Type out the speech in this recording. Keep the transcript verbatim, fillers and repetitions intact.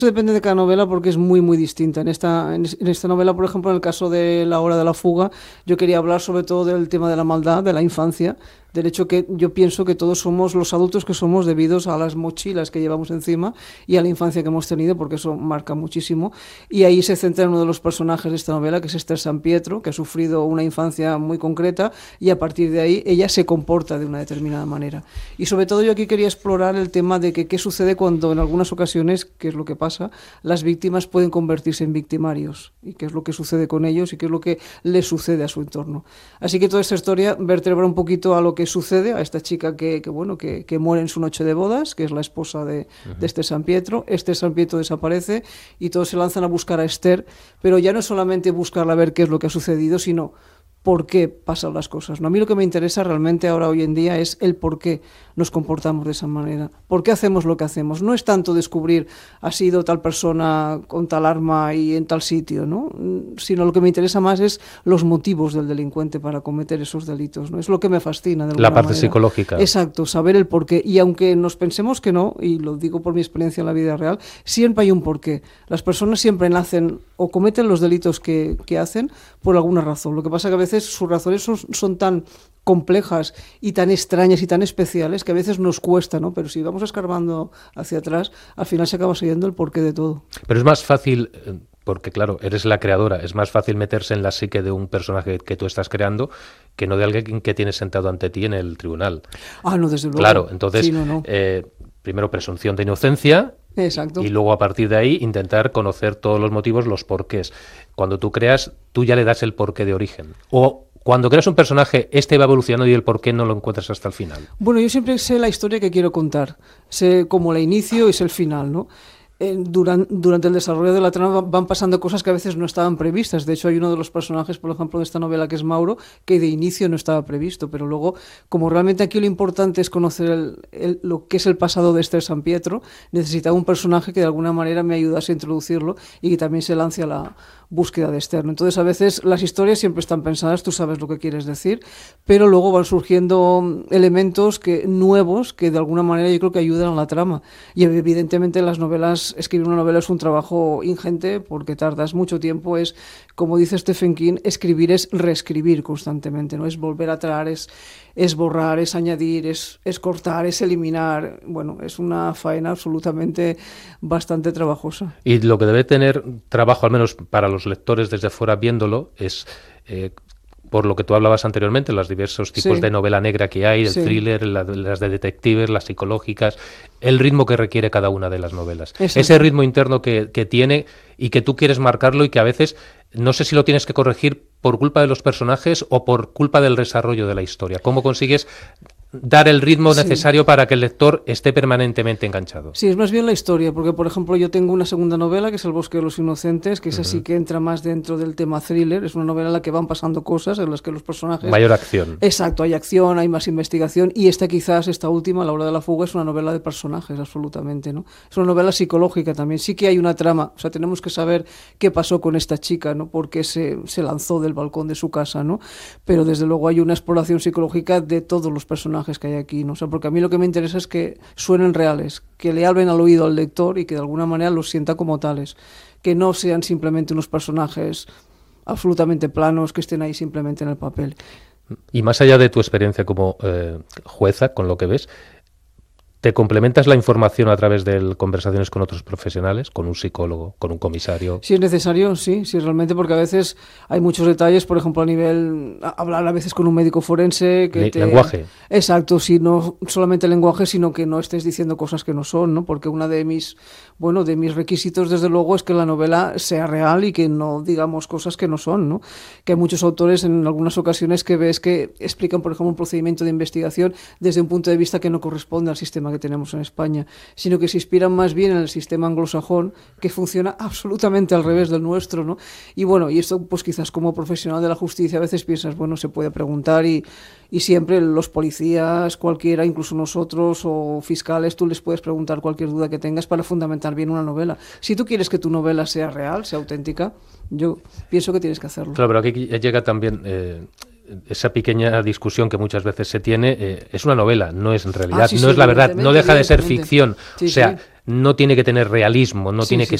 Depende de cada novela porque es muy muy distinta. En esta, en, en esta novela, por ejemplo, en el caso de La hora de la fuga, yo quería hablar sobre todo del tema de la maldad, de la infancia, del hecho que yo pienso que todos somos los adultos que somos debidos a las mochilas que llevamos encima y a la infancia que hemos tenido, porque eso marca muchísimo. Y ahí se centra en uno de los personajes de esta novela, que es Esther Sampietro, que ha sufrido una infancia muy concreta y a partir de ahí ella se comporta de una determinada manera. Y sobre todo yo aquí quería explorar el tema de que qué sucede cuando en algunas ocasiones, que es lo que pasa, las víctimas pueden convertirse en victimarios y qué es lo que sucede con ellos y qué es lo que les sucede a su entorno. Así que toda esta historia vertebra un poquito a lo que sucede a esta chica que, que bueno que, que muere en su noche de bodas, que es la esposa de, uh-huh. de Esther Sampietro. Esther Sampietro desaparece y todos se lanzan a buscar a Esther, pero ya no es solamente buscarla a ver qué es lo que ha sucedido, sino por qué pasan las cosas, ¿no? A mí lo que me interesa realmente ahora hoy en día es el por qué nos comportamos de esa manera, por qué hacemos lo que hacemos. No es tanto descubrir ha sido tal persona con tal arma y en tal sitio, ¿no? Sino lo que me interesa más es los motivos del delincuente para cometer esos delitos, ¿no? Es lo que me fascina de alguna la parte manera. Psicológica. Exacto, saber el porqué. Y aunque nos pensemos que no, y lo digo por mi experiencia en la vida real, siempre hay un porqué. Las personas siempre nacen o cometen los delitos que, que hacen por alguna razón. Lo que pasa que a veces sus razones son, son tan complejas y tan extrañas y tan especiales que a veces nos cuesta, ¿no? Pero si vamos escarbando hacia atrás, al final se acaba sabiendo el porqué de todo. Pero es más fácil, porque claro, eres la creadora, es más fácil meterse en la psique de un personaje que tú estás creando que no de alguien que tienes sentado ante ti en el tribunal. Ah, no, desde luego. Claro, entonces, sí, no, no. Eh, primero presunción de inocencia. Exacto. Y luego a partir de ahí intentar conocer todos los motivos, los porqués. Cuando tú creas, tú ya le das el porqué de origen. O cuando creas un personaje, este va evolucionando y el porqué no lo encuentras hasta el final. Bueno, yo siempre sé la historia que quiero contar. Sé cómo la inicio y sé el final, ¿no? Eh, durante, durante el desarrollo de la trama van pasando cosas que a veces no estaban previstas. De hecho, hay uno de los personajes, por ejemplo, de esta novela, que es Mauro, que de inicio no estaba previsto, pero luego, como realmente aquí lo importante es conocer el, el, lo que es el pasado de Esther Sampietro, necesitaba un personaje que de alguna manera me ayudase a introducirlo y que también se lance a la búsqueda de Esther, ¿no? Entonces, a veces las historias siempre están pensadas, tú sabes lo que quieres decir, pero luego van surgiendo elementos que, nuevos que de alguna manera yo creo que ayudan a la trama. Y evidentemente las novelas, escribir una novela es un trabajo ingente porque tardas mucho tiempo, es, como dice Stephen King, escribir es reescribir constantemente, ¿no? Es volver a traer, es, es borrar, es añadir, es, es cortar, es eliminar. Bueno, es una faena absolutamente bastante trabajosa. Y lo que debe tener trabajo, al menos para los lectores desde fuera viéndolo, es... Eh, por lo que tú hablabas anteriormente, los diversos tipos sí. de novela negra que hay, el sí. thriller, la, las de detectives, las psicológicas, el ritmo que requiere cada una de las novelas. Exacto. Ese ritmo interno que, que tiene y que tú quieres marcarlo y que a veces no sé si lo tienes que corregir por culpa de los personajes o por culpa del desarrollo de la historia. ¿Cómo consigues dar el ritmo necesario sí. para que el lector esté permanentemente enganchado? Sí, es más bien la historia, porque por ejemplo yo tengo una segunda novela que es El bosque de los inocentes, que es uh-huh. así que entra más dentro del tema thriller, es una novela en la que van pasando cosas, en las que los personajes... Mayor acción. Exacto, hay acción, hay más investigación, y esta quizás, esta última, La hora de la fuga, es una novela de personajes, absolutamente, ¿no? Es una novela psicológica también, sí que hay una trama, o sea, tenemos que saber qué pasó con esta chica, ¿no? Por qué se, se lanzó del balcón de su casa, ¿no? Pero desde luego hay una exploración psicológica de todos los personajes que hay aquí, ¿no? O sea, porque a mí lo que me interesa es que suenen reales, que le hablen al oído al lector y que de alguna manera los sienta como tales, que no sean simplemente unos personajes absolutamente planos que estén ahí simplemente en el papel. Y más allá de tu experiencia como eh, jueza, con lo que ves, ¿te complementas la información a través de conversaciones con otros profesionales, con un psicólogo, con un comisario? Si es necesario, sí, sí, realmente, porque a veces hay muchos detalles, por ejemplo, a nivel, a, hablar a veces con un médico forense. Que Le, te... Lenguaje. Exacto, sí, no solamente lenguaje, sino que no estés diciendo cosas que no son, ¿no? Porque una de mis, bueno, de mis requisitos, desde luego, es que la novela sea real y que no digamos cosas que no son, ¿no? Que hay muchos autores en algunas ocasiones que ves que explican, por ejemplo, un procedimiento de investigación desde un punto de vista que no corresponde al sistema que tenemos en España, sino que se inspiran más bien en el sistema anglosajón, que funciona absolutamente al revés del nuestro, ¿no? Y bueno, y esto pues quizás como profesional de la justicia a veces piensas, bueno, se puede preguntar y, y siempre los policías, cualquiera, incluso nosotros o fiscales, tú les puedes preguntar cualquier duda que tengas para fundamentar bien una novela. Si tú quieres que tu novela sea real, sea auténtica, yo pienso que tienes que hacerlo. Claro, pero aquí llega también... Eh... esa pequeña discusión que muchas veces se tiene, eh, es una novela, no es en realidad, ah, sí, no sí, es la verdad, no deja de ser ficción. Sí, o sea, sí. no tiene que tener realismo, no Sí, tiene sí, que